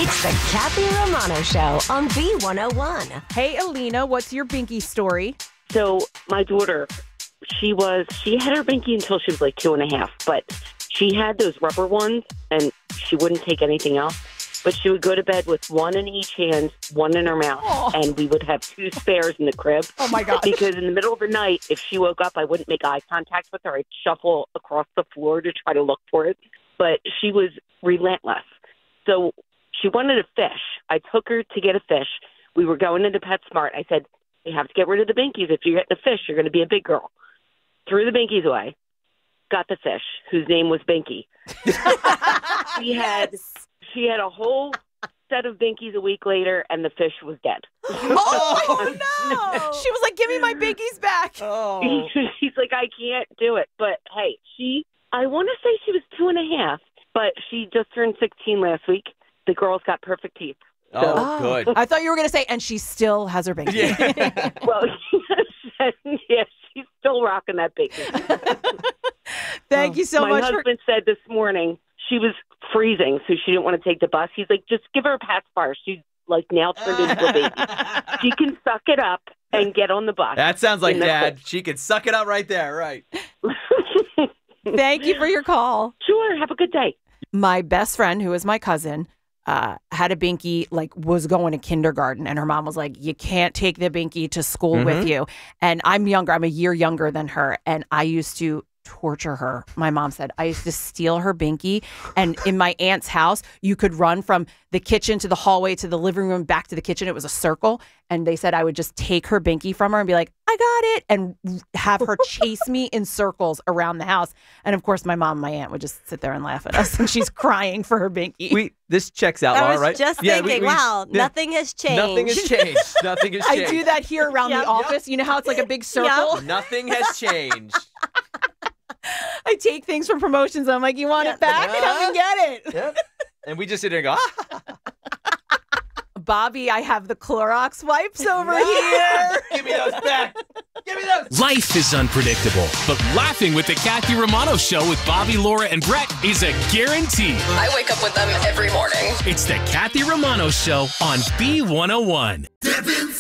It's the Kathy Romano Show on B101. Hey, Alina, what's your binky story? So my daughter, she had her binky until she was like 2.5, but she had those rubber ones and she wouldn't take anything else. But she would go to bed with one in each hand, one in her mouth, and we would have 2 spares in the crib. Oh, my God. Because in the middle of the night, if she woke up, I wouldn't make eye contact with her. I'd shuffle across the floor to try to look for it. But she was relentless. So she wanted a fish. I took her to get a fish. We were going into PetSmart. I said, you have to get rid of the binkies. If you're getting a fish, you're going to be a big girl. Threw the binkies away. Got the fish, whose name was Binky. She had a whole set of binkies a week later, and the fish was dead. Oh, no. She was like, give me my binkies back. Oh. She's like, I can't do it. But, hey, I want to say she was 2.5, but she just turned 16 last week. The girl's got perfect teeth. So. Oh, good. I thought you were going to say, and she still has her binky. Yeah. Well, yeah, she's still rocking that binky. Thank you so My much. husband said this morning she was freezing, so she didn't want to take the bus. He's like, just give her a pacifier. She's like now turned into a baby. She can suck it up and get on the bus. That sounds like Dad. She could suck it up right there, right? Thank you for your call. Sure, have a good day. My best friend, who is my cousin, had a binky, like was going to kindergarten, and her mom was like, you can't take the binky to school with you. And I'm younger. I'm a year younger than her. And I used to torture her. My mom said I used to steal her binky, and in my aunt's house you could run from the kitchen to the hallway to the living room back to the kitchen. It was a circle, and they said I would just take her binky from her and be like, I got it, and have her chase me in circles around the house. And of course my mom and my aunt would just sit there and laugh at us, and she's crying for her binky. This checks out, Laura, right? I was just thinking, wow, nothing has changed. Nothing has changed. Nothing has changed. I do that here around the office. You know how it's like a big circle? Nothing has changed. I take things from promotions. I'm like, you want it back? Come and get it. Yep. And we just sit there and go, Bobby, I have the Clorox wipes over here. Give me those back. Give me those. Life is unpredictable, but laughing with the Kathy Romano Show with Bobby, Laura, and Brett is a guarantee. I wake up with them every morning. It's the Kathy Romano Show on B101.